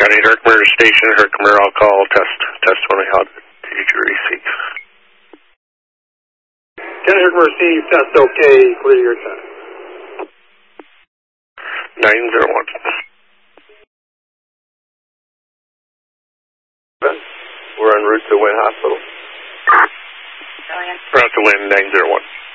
County Herkimer Station, Herkimer, I'll call test when I have it. Did you receive? County Herkimer received, test okay, clear your test. 901. We're en route to Wayne Hospital. We're out to Wayne 901.